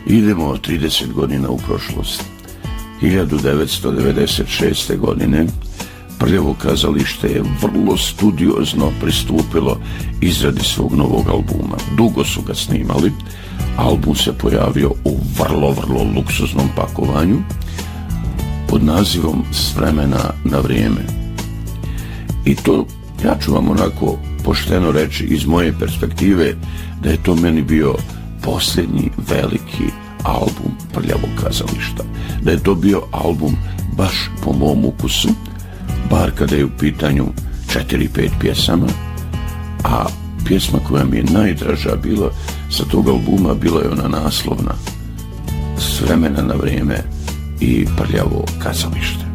Idemo 30 godina u prošlost. 1996. godine Prljavo kazalište je vrlo studiozno pristupilo izradi svog novog albuma. Dugo su ga snimali. Album se pojavio u vrlo luksuznom pakovanju pod nazivom S vremena na vrijeme. I to, ja ću vam onako pošteno reći iz moje perspektive, da je to meni bio posljednji veliki album Prljavog kazališta. Da je to bio album baš po mom ukusu, bar kada je u pitanju 4-5 pjesama, a pjesma koja mi je najdraža bila sa tog albuma bila je ona naslovna S vremena na vrijeme i Prljavo kazalište.